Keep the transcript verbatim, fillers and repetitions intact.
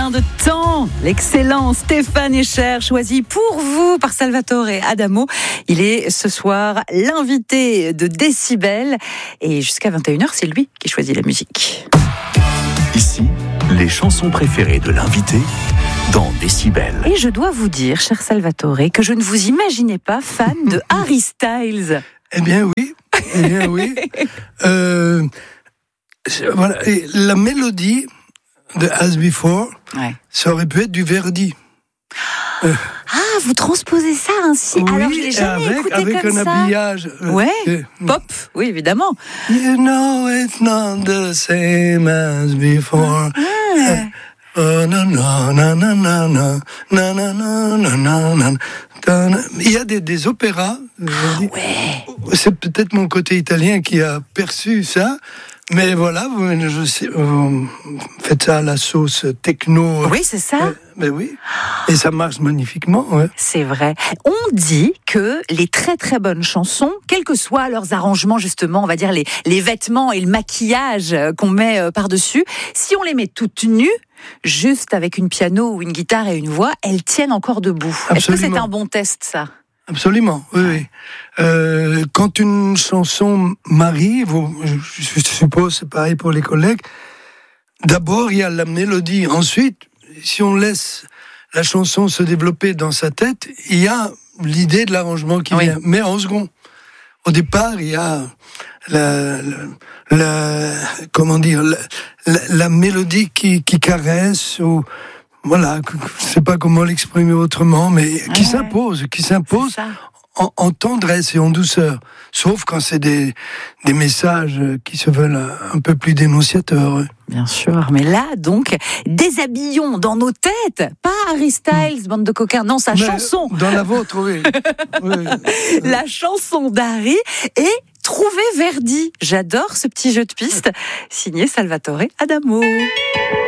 gain de temps. L'excellent Stéphane Escher, choisi pour vous par Salvatore Adamo. Il est ce soir l'invité de Décibel. Et jusqu'à vingt et une heures, c'est lui qui choisit la musique. Ici, les chansons préférées de l'invité dans Décibel. Et je dois vous dire, cher Salvatore, que je ne vous imaginais pas fan de Harry Styles. Eh bien oui, eh bien oui. euh, voilà, et la mélodie de As Before, ouais. Ça aurait pu être du Verdi. Euh, ah, vous transposez ça ainsi. Oui, alors je l'ai jamais avec, écouté avec comme un ça. habillage. Ouais, euh, pop, oui évidemment. You know it's not the same as before. Ah. Oh, no, no, no, no, no, no, no, no, no, no, no. Il y a des, des opéras. Ah ouais. C'est peut-être mon côté italien qui a perçu ça. Mais voilà, vous, je sais, vous faites ça à la sauce techno. Oui, c'est ça. Euh, mais oui, et ça marche magnifiquement. Ouais. C'est vrai. On dit que les très très bonnes chansons, quels que soient leurs arrangements justement, on va dire les, les vêtements et le maquillage qu'on met par-dessus, si on les met toutes nues, juste avec une piano ou une guitare et une voix, elles tiennent encore debout. Absolument. Est-ce que c'est un bon test, ça ? Absolument, oui. oui. Euh, quand une chanson m'arrive, je suppose c'est pareil pour les collègues, d'abord il y a la mélodie. Ensuite, si on laisse la chanson se développer dans sa tête, il y a l'idée de l'arrangement qui oui. vient. Mais en second, au départ, il y a la, la, la comment dire, la, la, la mélodie qui, qui caresse ou voilà, je sais pas comment l'exprimer autrement, mais qui ouais. s'impose, qui s'impose en, en tendresse et en douceur. Sauf quand c'est des, des messages qui se veulent un peu plus dénonciateurs. Bien sûr, mais là, donc, déshabillons dans nos têtes, pas Harry Styles, bande de coquins, non, sa mais chanson. Dans la vôtre, oui. oui. La chanson d'Harry et Trouver Verdi. J'adore ce petit jeu de piste, signé Salvatore Adamo.